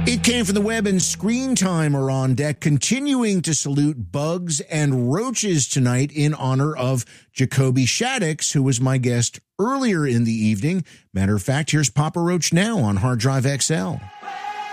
It came from the web, and Screen Time are on deck, continuing to salute bugs and roaches tonight in honor of Jacoby Shaddix, who was my guest earlier in the evening. Matter of fact, here's Papa Roach now on Hard Drive XL.